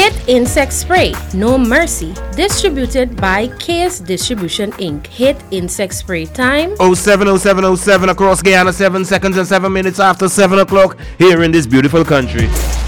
Hit Insect Spray, No Mercy. Distributed by Case Distribution Inc. Hit Insect Spray time 070707 across Guyana, 7 seconds and 7 minutes after 7 o'clock here in this beautiful country.